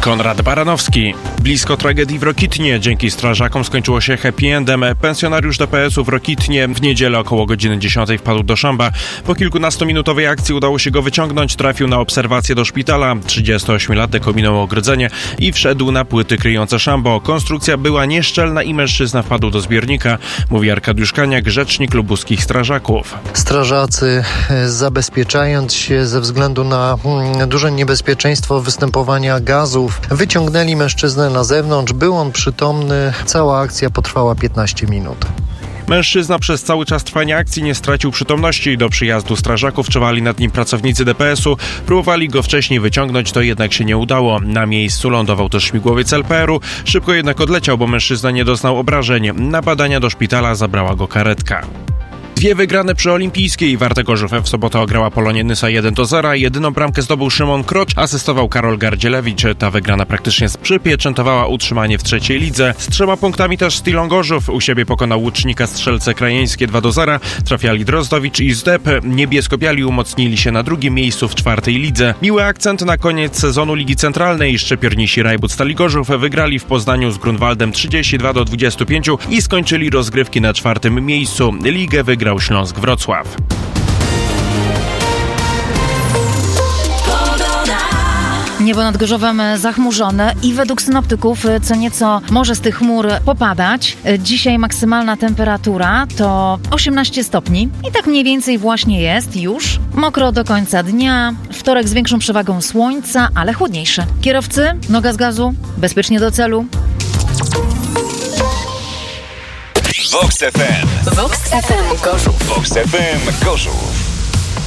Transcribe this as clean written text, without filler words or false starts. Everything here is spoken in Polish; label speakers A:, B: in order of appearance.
A: Konrad Baranowski. Blisko tragedii w Rokitnie. Dzięki strażakom skończyło się happy endem. Pensjonariusz DPS-u w Rokitnie w niedzielę około godziny 10 wpadł do szamba. Po kilkunastominutowej akcji udało się go wyciągnąć. Trafił na obserwację do szpitala. 38-latek ominął ogrodzenie i wszedł na płyty kryjące szambo. Konstrukcja była nieszczelna i mężczyzna wpadł do zbiornika, mówi Arkadiusz Kaniak, rzecznik lubuskich strażaków.
B: Strażacy, zabezpieczając się ze względu na duże niebezpieczeństwo występowania gazów, wyciągnęli mężczyznę na zewnątrz. Był on przytomny. Cała akcja potrwała 15 minut.
A: Mężczyzna przez cały czas trwania akcji nie stracił przytomności. Do przyjazdu strażaków czuwali nad nim pracownicy DPS-u. Próbowali go wcześniej wyciągnąć, to jednak się nie udało. Na miejscu lądował też śmigłowiec LPR-u. Szybko jednak odleciał, bo mężczyzna nie doznał obrażeń. Na badania do szpitala zabrała go karetka. 2 wygrane przy Olimpijskiej. Warta Gorzów w sobotę ograła Polonię Nysa 1-0. Jedyną bramkę zdobył Szymon Krocz, asystował Karol Gardzielewicz. Ta wygrana praktycznie przypieczętowała utrzymanie w trzeciej lidze. Z 3 punktami też Stilon Gorzów u siebie pokonał Łucznika Strzelce Krajeńskie 2-0. Trafiali Drozdowicz i Zdeb. Niebiesko-biali umocnili się na drugim miejscu w 4. lidze. Miły akcent na koniec sezonu Ligi Centralnej. Szczypiornisi Rajbut Stali Gorzów wygrali w Poznaniu z Grunwaldem 32-25 i skończyli rozgrywki na 4. miejscu. Ligę wygrał Śląsk Wrocław.
C: Niebo nad Gorzowem zachmurzone i według synoptyków co nieco może z tych chmur popadać. Dzisiaj maksymalna temperatura to 18 stopni i tak mniej więcej właśnie jest już. Mokro do końca dnia, wtorek z większą przewagą słońca, ale chłodniejszy. Kierowcy, noga z gazu, bezpiecznie do celu.
D: Vox FM. Vox FM Gorzów. Vox FM Gorzów.